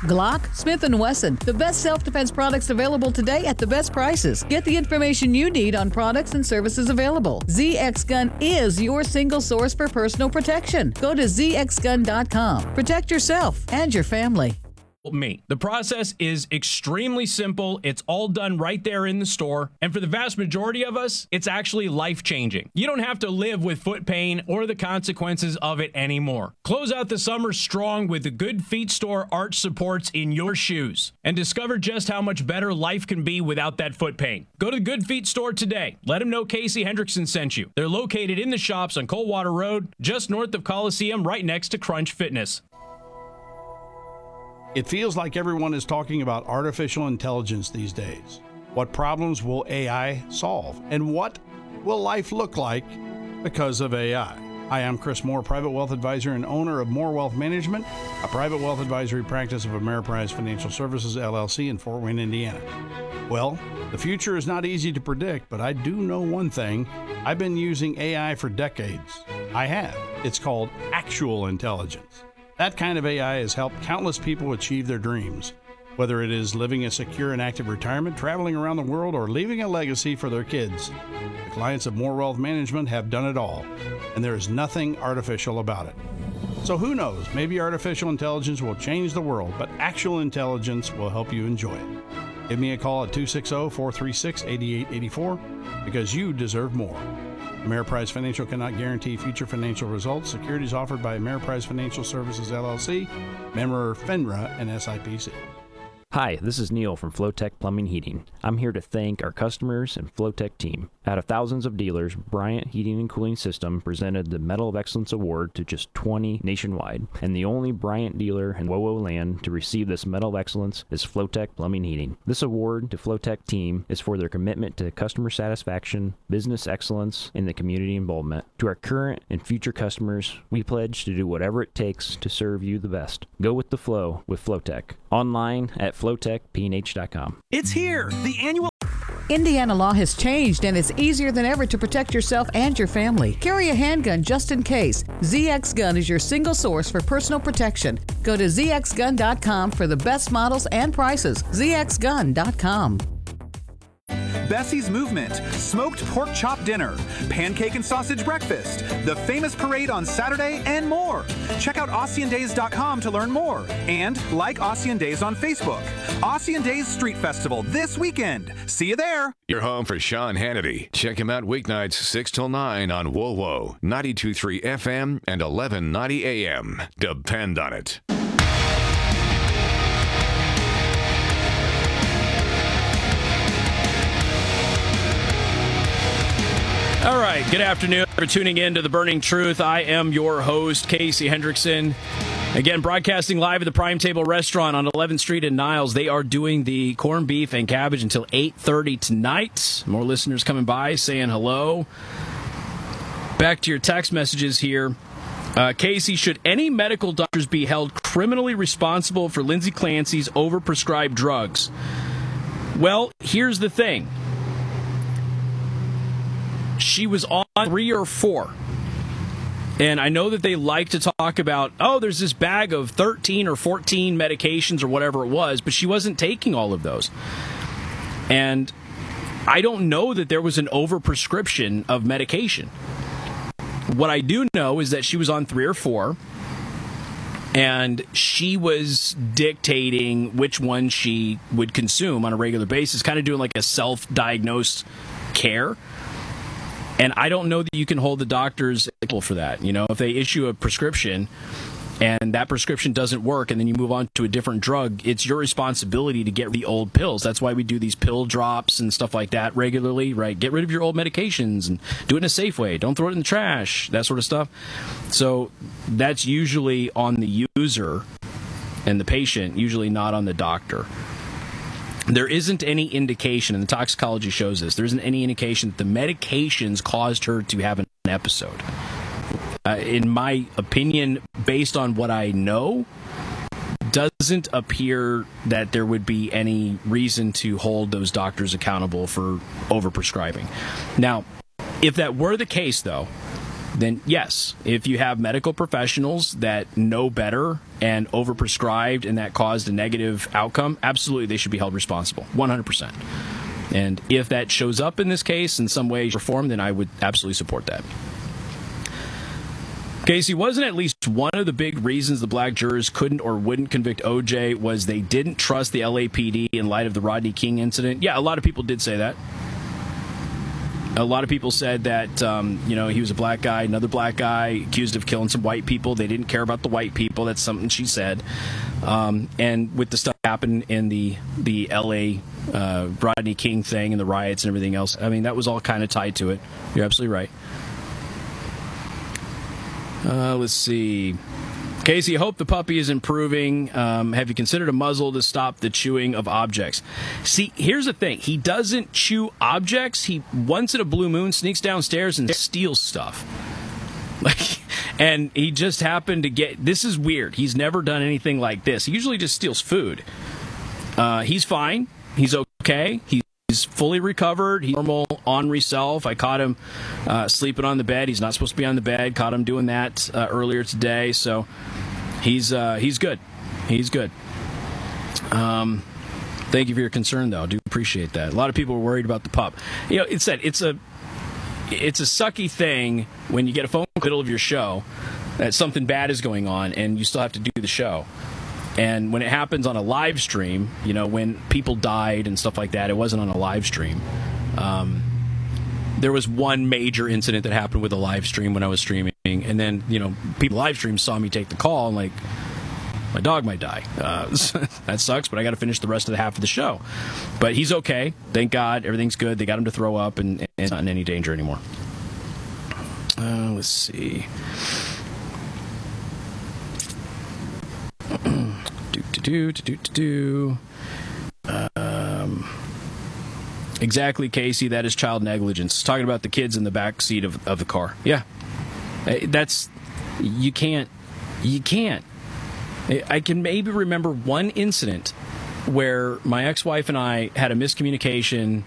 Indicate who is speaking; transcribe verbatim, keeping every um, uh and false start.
Speaker 1: Glock, Smith and Wesson, the best self-defense products available today at the best prices. Get the information you need on products and services available. Z X Gun is your single source for personal protection. Go to z x gun dot com. Protect yourself and your family.
Speaker 2: Me. The process is extremely simple. It's all done right there in the store. And for the vast majority of us, it's actually life-changing. You don't have to live with foot pain or the consequences of it anymore. Close out the summer strong with the Good Feet Store arch supports in your shoes and discover just how much better life can be without that foot pain. Go to the Good Feet Store today. Let them know Casey Hendrickson sent you. They're located in the shops on Coldwater Road, just north of Coliseum, right next to Crunch Fitness.
Speaker 3: It feels like everyone is talking about artificial intelligence these days. What problems will A I solve? And what will life look like because of A I? Hi, I'm Chris Moore, private wealth advisor and owner of Moore Wealth Management, a private wealth advisory practice of Ameriprise Financial Services, L L C in Fort Wayne, Indiana. Well, the future is not easy to predict, but I do know one thing. I've been using A I for decades. I have. It's called actual intelligence. That kind of A I has helped countless people achieve their dreams, whether it is living a secure and active retirement, traveling around the world, or leaving a legacy for their kids. The clients of Moore Wealth Management have done it all, and there is nothing artificial about it. So who knows, maybe artificial intelligence will change the world, but actual intelligence will help you enjoy it. Give me a call at two six zero, four three six, eight eight eight four because you deserve more. Ameriprise Financial cannot guarantee future financial results. Securities offered by Ameriprise Financial Services, L L C, member FINRA and S I P C.
Speaker 4: Hi, this is Neil from Flowtech Plumbing Heating. I'm here to thank our customers and Flowtech team. Out of thousands of dealers, Bryant Heating and Cooling System presented the Medal of Excellence Award to just twenty nationwide, and the only Bryant dealer in W O W land to receive this Medal of Excellence is Flowtech Plumbing Heating. This award to Flowtech team is for their commitment to customer satisfaction, business excellence, and the community involvement. To our current and future customers, we pledge to do whatever it takes to serve you the best. Go with the flow with Flowtech. Online at flowtech p n h dot com.
Speaker 5: It's here, the annual...
Speaker 1: Indiana law has changed, and it's easier than ever to protect yourself and your family. Carry a handgun just in case. Z X Gun is your single source for personal protection. Go to z x gun dot com for the best models and prices. z x gun dot com.
Speaker 5: Bessie's Movement, smoked pork chop dinner, pancake and sausage breakfast, the famous parade on Saturday, and more. Check out Ossian Days dot com to learn more. And like Ossian Days on Facebook. Ossian Days Street Festival this weekend. See you there.
Speaker 6: You're home for Sean Hannity. Check him out weeknights six till nine on W O W O, ninety-two point three F M and eleven ninety A M. Depend on it.
Speaker 2: All right, good afternoon. For tuning in to The Burning Truth. I am your host, Casey Hendrickson. Again, broadcasting live at the Prime Table Restaurant on eleventh Street in Niles. They are doing the corned beef and cabbage until eight thirty tonight. More listeners coming by saying hello. Back to your text messages here. Uh, Casey, should any medical doctors be held criminally responsible for Lindsay Clancy's overprescribed drugs? Well, here's the thing. She was on three or four. And I know that they like to talk about, oh, there's this bag of thirteen or fourteen medications or whatever it was, but she wasn't taking all of those. And I don't know that there was an overprescription of medication. What I do know is that she was on three or four, and she was dictating which one she would consume on a regular basis, kind of doing like a self-diagnosed care. And I don't know that you can hold the doctors accountable for that. You know, if they issue a prescription and that prescription doesn't work and then you move on to a different drug, it's your responsibility to get the old pills. That's why we do these pill drops and stuff like that regularly, right? Get rid of your old medications and do it in a safe way. Don't throw it in the trash, that sort of stuff. So that's usually on the user and the patient, usually not on the doctor. There isn't any indication, and the toxicology shows this, there isn't any indication that the medications caused her to have an episode. Uh, in my opinion, based on what I know, doesn't appear that there would be any reason to hold those doctors accountable for overprescribing. Now, if that were the case, though, then yes, if you have medical professionals that know better and overprescribed and that caused a negative outcome, absolutely they should be held responsible, one hundred percent. And if that shows up in this case in some way or form, then I would absolutely support that. Casey, wasn't at least one of the big reasons the black jurors couldn't or wouldn't convict O J was they didn't trust the L A P D in light of the Rodney King incident? Yeah, a lot of people did say that. A lot of people said that, um, you know, he was a black guy, another black guy, accused of killing some white people. They didn't care about the white people. That's something she said. Um, and with the stuff that happened in the, the L A uh, Rodney King thing and the riots and everything else, I mean, that was all kind of tied to it. You're absolutely right. Uh, let's see. Casey, I hope the puppy is improving. Um, have you considered a muzzle to stop the chewing of objects? See, here's the thing. He doesn't chew objects. He, once in a blue moon, sneaks downstairs and steals stuff. Like, and he just happened to get... This is weird. He's never done anything like this. He usually just steals food. Uh, he's fine. He's okay. He's He's fully recovered. He's normal, ornery self. I caught him uh, sleeping on the bed. He's not supposed to be on the bed. Caught him doing that uh, earlier today. So he's uh, he's good. He's good. Um, thank you for your concern, though. I do appreciate that. A lot of people are worried about the pup. You know, it's that it's a it's a sucky thing when you get a phone call in the middle of your show that something bad is going on and you still have to do the show. And when it happens on a live stream, you know, when people died and stuff like that, it wasn't on a live stream. Um, there was one major incident that happened with a live stream when I was streaming. And then, you know, people live stream saw me take the call and like, my dog might die. Uh, that sucks, but I got to finish the rest of the half of the show. But he's okay. Thank God. Everything's good. They got him to throw up and, and he's not in any danger anymore. Uh, let's see. Do, do, do, do, do. Um, exactly, Casey. That is child negligence. Talking about the kids in the back seat of, of the car. Yeah, that's you can't. You can't. I can maybe remember one incident where my ex-wife and I had a miscommunication